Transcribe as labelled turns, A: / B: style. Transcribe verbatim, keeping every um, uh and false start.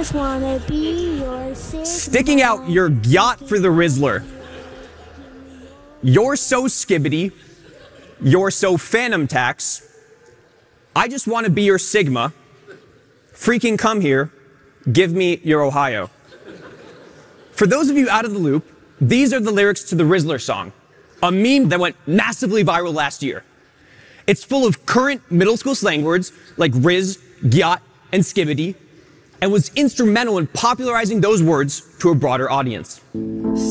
A: just wanna be your Sigma.
B: Sticking out your yacht for the Rizzler. You're so skibbity. You're so phantom tax. I just want to be your Sigma. Freaking come here. Give me your Ohio. For those of you out of the loop, these are the lyrics to the Rizzler song, a meme that went massively viral last year. It's full of current middle school slang words like Riz, gyat, and skibbity, and was instrumental in popularizing those words to a broader audience.